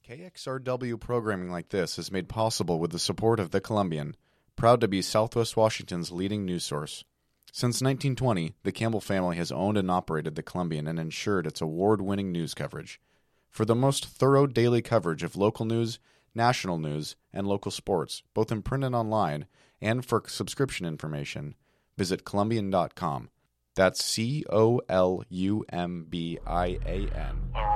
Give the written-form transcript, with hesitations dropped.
KXRW programming like this is made possible with the support of The Columbian, proud to be Southwest Washington's leading news source. Since 1920, the Campbell family has owned and operated The Columbian and ensured its award-winning news coverage. For the most thorough daily coverage of local news, national news, and local sports, both in print and online, and for subscription information, visit Columbian.com. That's COLUMBIAN.